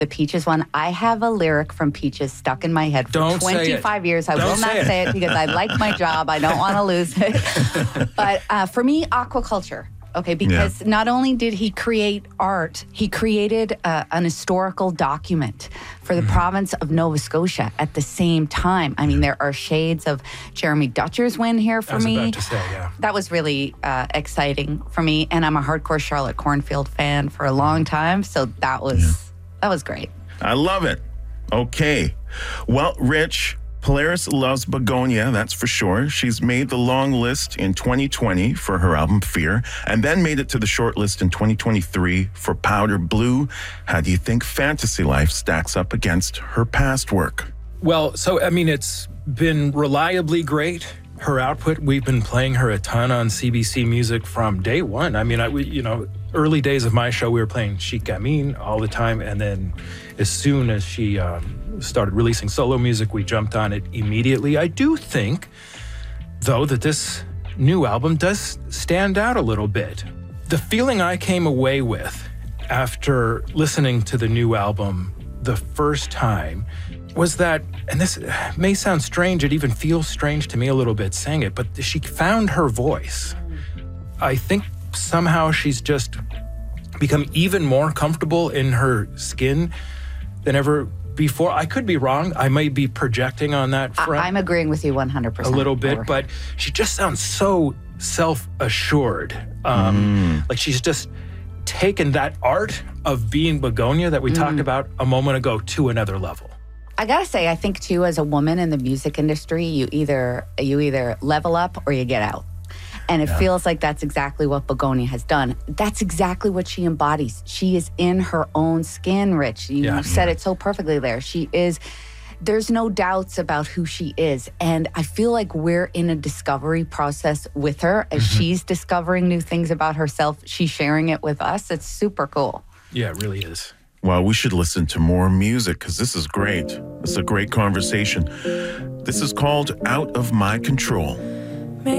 the Peaches one. I have a lyric from Peaches stuck in my head for Don't 25 years. I will not say it because I like my job. I don't want to lose it. But for me, aquaculture. Okay, because not only did he create art, he created an historical document for the province of Nova Scotia at the same time. I mean, there are shades of Jeremy Dutcher's win here for me. I was about to say, yeah. That was really exciting for me, and I'm a hardcore Charlotte Cornfield fan for a long time, so that was great. I love it. Okay. Well, Rich, Polaris loves Begonia, that's for sure. She's made the long list in 2020 for her album Fear, and then made it to the short list in 2023 for Powder Blue. How do you think Fantasy Life stacks up against her past work? Well, so, I mean, it's been reliably great. Her output, we've been playing her a ton on CBC Music from day one. I mean, early days of my show, we were playing Chic Gamine all the time, and then as soon as she started releasing solo music, we jumped on it immediately. I do think, though, that this new album does stand out a little bit. The feeling I came away with after listening to the new album the first time was that, and this may sound strange, it even feels strange to me a little bit saying it, but she found her voice. I think somehow she's just become even more comfortable in her skin than ever before. I could be wrong. I may be projecting on that front. I'm agreeing with you 100%. A little bit, but she just sounds so self-assured. Like she's just taken that art of being Begonia that we talked about a moment ago to another level. I gotta say, I think too, as a woman in the music industry, you either level up or you get out. And it feels like that's exactly what Begonia has done. That's exactly what she embodies. She is in her own skin, Rich. You said it so perfectly there. She is, there's no doubts about who she is. And I feel like we're in a discovery process with her as she's discovering new things about herself. She's sharing it with us. It's super cool. Yeah, it really is. Well, we should listen to more music because this is great. This is a great conversation. This is called Out of My Control.